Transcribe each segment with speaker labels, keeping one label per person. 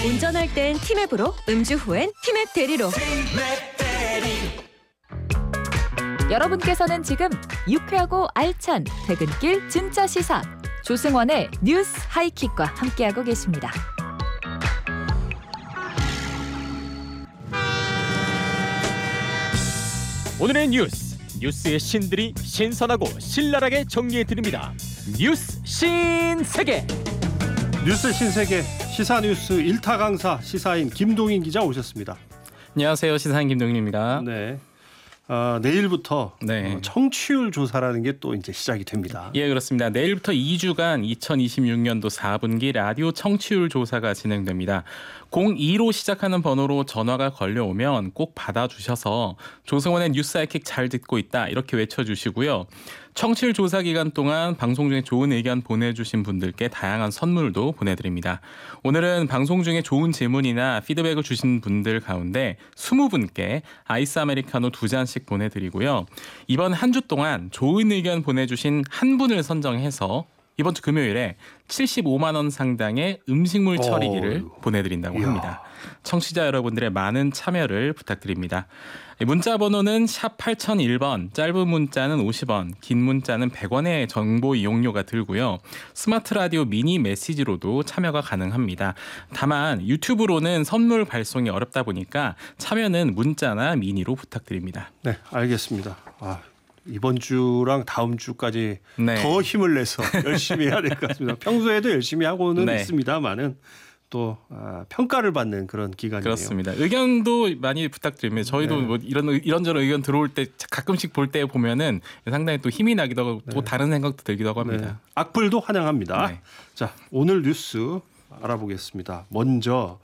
Speaker 1: 운전할 땐 티맵으로, 음주 후엔 티맵 대리로.
Speaker 2: 여러분께서는 지금 유쾌하고 알찬 퇴근길 진짜 시사 조승원의 뉴스 하이킥과 함께하고 계십니다.
Speaker 3: 오늘의 뉴스의 신들이 신선하고 신랄하게 정리해드립니다. 뉴스 신세계.
Speaker 4: 뉴스 신세계 시사뉴스 1타 강사 시사인 김동인 기자 오셨습니다.
Speaker 5: 안녕하세요. 시사인 김동인입니다.
Speaker 4: 네. 내일부터
Speaker 5: 네.
Speaker 4: 청취율 조사라는 게 또 이제 시작이 됩니다.
Speaker 5: 예, 그렇습니다. 내일부터 2주간 2026년도 4분기 라디오 청취율 조사가 진행됩니다. 02로 시작하는 번호로 전화가 걸려오면 꼭 받아주셔서 조승원의 뉴스 하이킥 잘 듣고 있다 이렇게 외쳐주시고요. 청취율 조사 기간 동안 방송 중에 좋은 의견 보내주신 분들께 다양한 선물도 보내드립니다. 오늘은 방송 중에 좋은 질문이나 피드백을 주신 분들 가운데 20분께 아이스 아메리카노 2잔씩 보내드리고요. 이번 한 주 동안 좋은 의견 보내주신 한 분을 선정해서 이번 주 금요일에 75만 원 상당의 음식물 처리기를 보내드린다고 합니다. 청취자 여러분들의 많은 참여를 부탁드립니다. 문자 번호는 샵 8001번, 짧은 문자는 50원, 긴 문자는 100원의 정보 이용료가 들고요. 스마트 라디오 미니 메시지로도 참여가 가능합니다. 다만 유튜브로는 선물 발송이 어렵다 보니까 참여는 문자나 미니로 부탁드립니다.
Speaker 4: 네, 알겠습니다. 이번 주랑 다음 주까지
Speaker 5: 네.
Speaker 4: 더 힘을 내서 열심히 해야 될 것 같습니다. 평소에도 열심히 하고는
Speaker 5: 네.
Speaker 4: 있습니다만은 또 평가를 받는 그런 기간이네요.
Speaker 5: 그렇습니다. 의견도 많이 부탁드립니다. 저희도
Speaker 4: 네.
Speaker 5: 뭐 이런저런 의견 들어올 때 가끔씩 볼 때 보면은 상당히 또 힘이 나기도 하고 또 다른 생각도 들기도 하고 합니다.
Speaker 4: 네. 악플도 환영합니다.
Speaker 5: 네.
Speaker 4: 자, 오늘 뉴스 알아보겠습니다. 먼저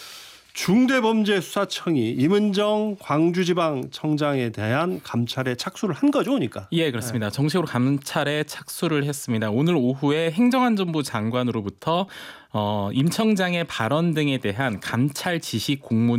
Speaker 4: 중대범죄수사청이 임은정 광주지방청장에 대한 감찰에 착수를 한 거죠, 그러니까?
Speaker 5: 예, 그렇습니다. 정식으로 감찰에 착수를 했습니다. 오늘 오후에 행정안전부 장관으로부터 임 청장의 발언 등에 대한 감찰 지시 공문